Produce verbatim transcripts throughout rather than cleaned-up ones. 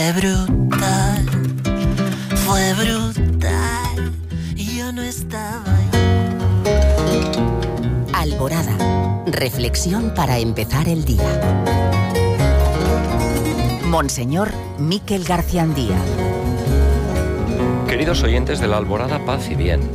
Fue brutal, fue brutal, y yo no estaba ahí. Alborada. Reflexión para empezar el día. Monseñor Miquel Garciandía. Queridos oyentes de la Alborada, paz y bien.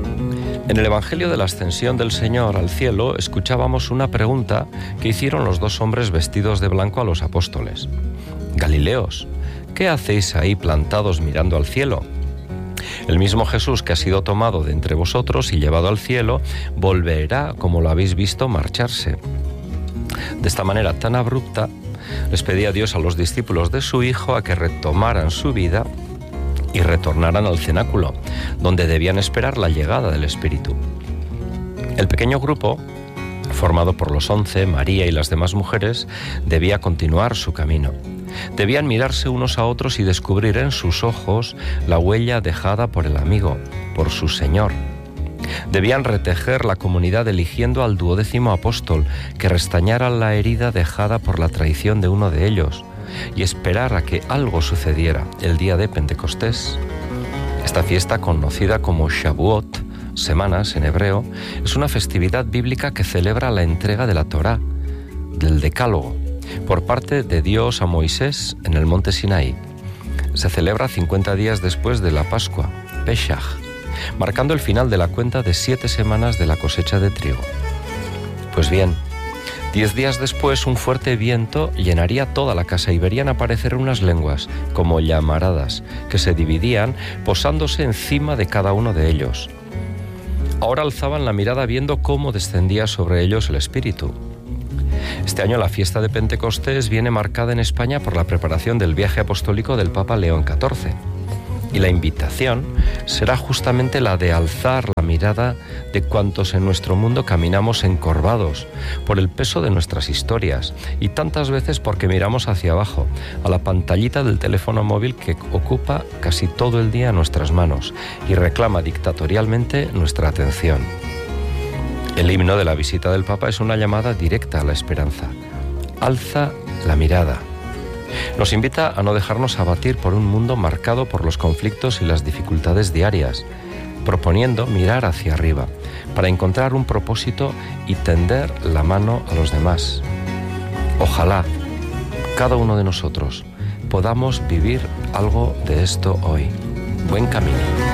En el Evangelio de la Ascensión del Señor al cielo escuchábamos una pregunta que hicieron los dos hombres vestidos de blanco a los apóstoles. Galileos, ¿qué hacéis ahí plantados mirando al cielo? El mismo Jesús que ha sido tomado de entre vosotros y llevado al cielo, volverá como lo habéis visto marcharse. De esta manera tan abrupta, les pedía Dios a los discípulos de su Hijo a que retomaran su vida y retornaran al cenáculo, donde debían esperar la llegada del Espíritu. El pequeño grupo, formado por los once, María y las demás mujeres, debía continuar su camino. Debían mirarse unos a otros y descubrir en sus ojos la huella dejada por el amigo, por su Señor. Debían retejer la comunidad eligiendo al duodécimo apóstol que restañara la herida dejada por la traición de uno de ellos y esperar a que algo sucediera el día de Pentecostés. Esta fiesta, conocida como Shavuot, semanas en hebreo, es una festividad bíblica que celebra la entrega de la Torá, del Decálogo, por parte de Dios a Moisés en el monte Sinaí. Se celebra cincuenta días después de la Pascua, Pesach, marcando el final de la cuenta de siete semanas de la cosecha de trigo. Pues bien, diez días después un fuerte viento llenaría toda la casa y verían aparecer unas lenguas, como llamaradas, que se dividían posándose encima de cada uno de ellos. Ahora alzaban la mirada viendo cómo descendía sobre ellos el Espíritu. Este año la fiesta de Pentecostés viene marcada en España por la preparación del viaje apostólico del Papa León catorce. Y la invitación será justamente la de alzar la mirada de cuantos en nuestro mundo caminamos encorvados por el peso de nuestras historias y tantas veces porque miramos hacia abajo, a la pantallita del teléfono móvil que ocupa casi todo el día nuestras manos y reclama dictatorialmente nuestra atención. El himno de la visita del Papa es una llamada directa a la esperanza. Alza la mirada. Nos invita a no dejarnos abatir por un mundo marcado por los conflictos y las dificultades diarias, proponiendo mirar hacia arriba para encontrar un propósito y tender la mano a los demás. Ojalá cada uno de nosotros podamos vivir algo de esto hoy. Buen camino.